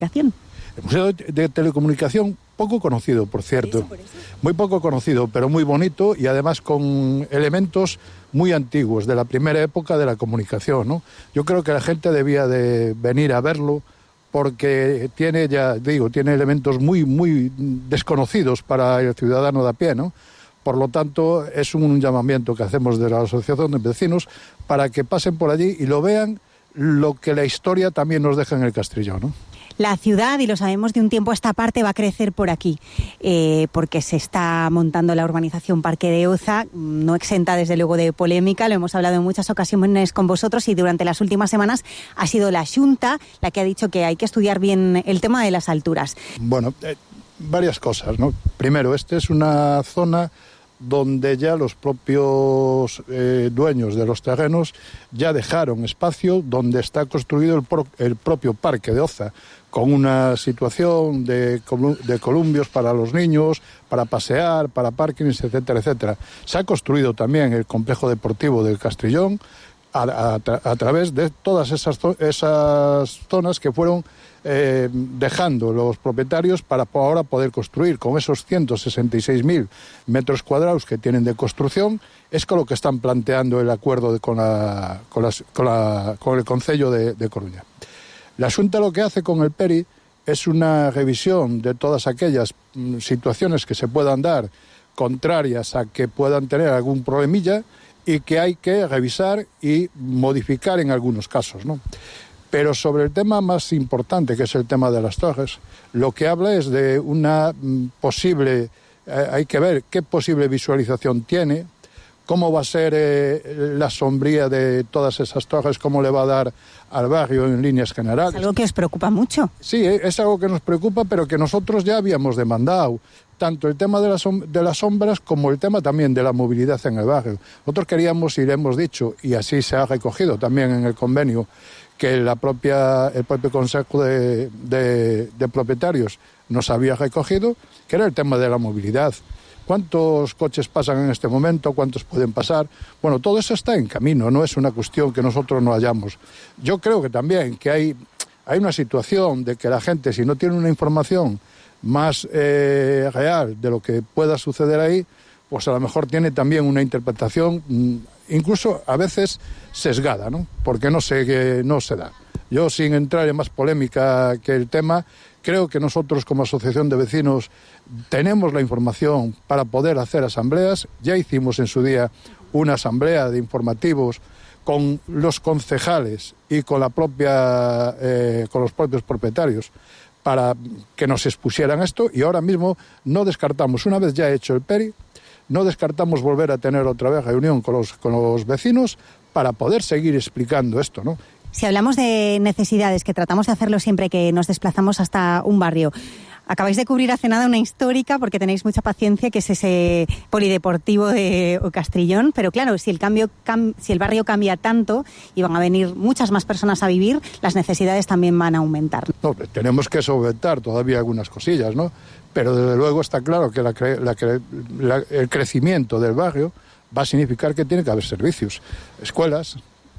El Museo de Telecomunicación, poco conocido, por cierto. Por eso. Muy poco conocido, pero muy bonito y además con elementos muy antiguos, de la primera época de la comunicación, ¿no? Yo creo que la gente debía de venir a verlo porque tiene, ya digo, tiene elementos muy, muy desconocidos para el ciudadano de a pie, ¿no? Por lo tanto, es un llamamiento que hacemos de la Asociación de Vecinos para que pasen por allí y lo vean, lo que la historia también nos deja en el Castrillón, ¿no? La ciudad, y lo sabemos de un tiempo a esta parte, va a crecer por aquí, porque se está montando la urbanización Parque de Oza, no exenta desde luego de polémica, lo hemos hablado en muchas ocasiones con vosotros y durante las últimas semanas ha sido la Xunta la que ha dicho que hay que estudiar bien el tema de las alturas. Bueno, varias cosas, ¿no? Primero, esta es una zona donde ya los propios dueños de los terrenos ya dejaron espacio donde está construido el propio Parque de Oza, con una situación de columpios para los niños, para pasear, para parkings, etcétera, etcétera. Se ha construido también el complejo deportivo del Castrillón a través de todas esas zonas que fueron dejando los propietarios para ahora poder construir. Con esos 166.000 metros cuadrados que tienen de construcción, es con lo que están planteando el acuerdo con el Concello de Coruña. La Xunta lo que hace con el PERI es una revisión de todas aquellas situaciones que se puedan dar contrarias a que puedan tener algún problemilla y que hay que revisar y modificar en algunos casos, ¿no? Pero sobre el tema más importante, que es el tema de las torres, lo que habla es de una posible, hay que ver qué posible visualización tiene, cómo va a ser la sombría de todas esas torres, cómo le va a dar al barrio en líneas generales. ¿Es algo que os preocupa mucho? Sí, es algo que nos preocupa, pero que nosotros ya habíamos demandado, tanto el tema de las sombras como el tema también de la movilidad en el barrio. Nosotros queríamos, y le hemos dicho, y así se ha recogido también en el convenio, que el propio Consejo de Propietarios nos había recogido, que era el tema de la movilidad. ¿Cuántos coches pasan en este momento? ¿Cuántos pueden pasar? Bueno, todo eso está en camino, no es una cuestión que nosotros no hayamos. Yo creo que también que hay una situación de que la gente, si no tiene una información más real de lo que pueda suceder ahí, pues a lo mejor tiene también una interpretación incluso a veces sesgada, ¿no? Porque no se da. Yo, sin entrar en más polémica que el tema, creo que nosotros como asociación de vecinos tenemos la información para poder hacer asambleas. Ya hicimos en su día una asamblea de informativos con los concejales y con con los propios propietarios para que nos expusieran esto, y ahora mismo no descartamos, una vez ya hecho el PERI, no descartamos volver a tener otra vez reunión con los vecinos para poder seguir explicando esto, ¿no? Si hablamos de necesidades, que tratamos de hacerlo siempre que nos desplazamos hasta un barrio, acabáis de cubrir hace nada una histórica, porque tenéis mucha paciencia, que es ese polideportivo de Castrillón, pero claro, si el barrio cambia tanto y van a venir muchas más personas a vivir, las necesidades también van a aumentar. No, tenemos que solventar todavía algunas cosillas, ¿no? Pero desde luego está claro que el crecimiento del barrio va a significar que tiene que haber servicios, escuelas,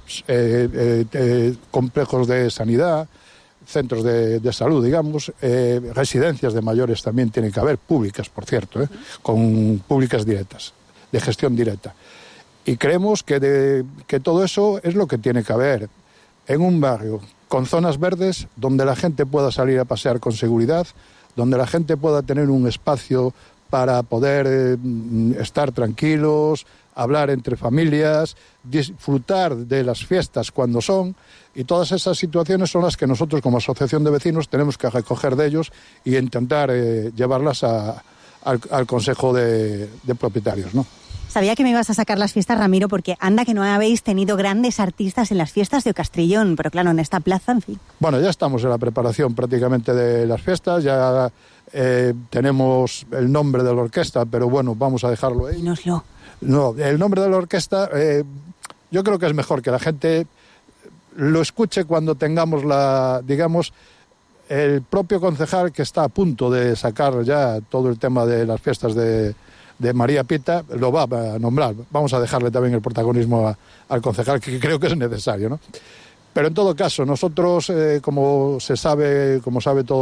complejos de sanidad, centros de salud, digamos, residencias de mayores también tienen que haber, públicas, por cierto, con públicas directas, de gestión directa. Y creemos que todo eso es lo que tiene que haber en un barrio con zonas verdes donde la gente pueda salir a pasear con seguridad, donde la gente pueda tener un espacio para poder estar tranquilos, hablar entre familias, disfrutar de las fiestas cuando son, y todas esas situaciones son las que nosotros como asociación de vecinos tenemos que recoger de ellos y intentar llevarlas al Consejo de Propietarios, ¿no? Sabía que me ibas a sacar las fiestas, Ramiro, porque anda que no habéis tenido grandes artistas en las fiestas de Castrillón, pero claro, en esta plaza, en fin. Bueno, ya estamos en la preparación prácticamente de las fiestas, ya tenemos el nombre de la orquesta, pero bueno, vamos a dejarlo ahí. Dínoslo. No, el nombre de la orquesta, yo creo que es mejor que la gente lo escuche cuando tengamos el propio concejal, que está a punto de sacar ya todo el tema de las fiestas de María Pita, lo va a nombrar. Vamos a dejarle también el protagonismo al concejal, que creo que es necesario, ¿no? Pero en todo caso, nosotros, como sabe todo